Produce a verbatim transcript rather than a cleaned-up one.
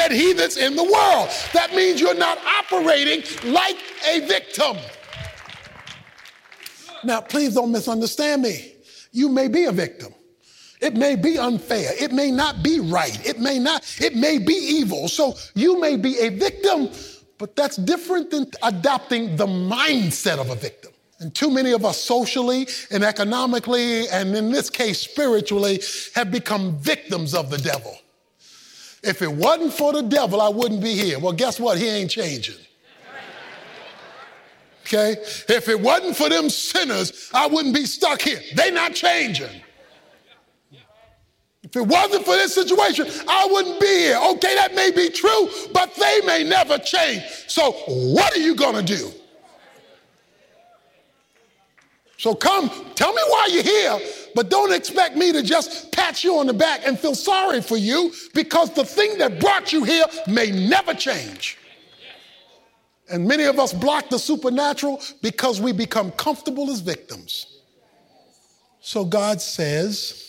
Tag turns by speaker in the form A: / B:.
A: that he that's in the world. That means you're not operating like a victim. Now, please don't misunderstand me. You may be a victim. It may be unfair. It may not be right. It may not, it may be evil. So you may be a victim, but that's different than adopting the mindset of a victim. And too many of us socially and economically, and in this case spiritually, have become victims of the devil. If it wasn't for the devil, I wouldn't be here. Well, guess what? He ain't changing. Okay? If it wasn't for them sinners, I wouldn't be stuck here. They not changing. If it wasn't for this situation, I wouldn't be here. Okay, that may be true, but they may never change. So what are you going to do? So come, tell me why you're here, but don't expect me to just pat you on the back and feel sorry for you, because the thing that brought you here may never change. And many of us block the supernatural because we become comfortable as victims. So God says,